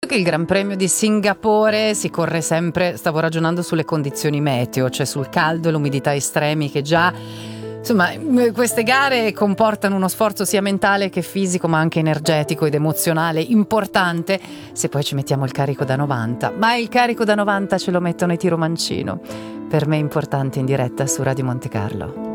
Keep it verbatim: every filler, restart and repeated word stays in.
che il Gran Premio di Singapore si corre sempre, stavo ragionando sulle condizioni meteo, cioè sul caldo e l'umidità estremi che già, insomma, queste gare comportano uno sforzo sia mentale che fisico, ma anche energetico ed emozionale importante, se poi ci mettiamo il carico da novanta. Ma il carico da novanta ce lo mettono i Tiro Mancino, per me importante, in diretta su Radio Monte Carlo.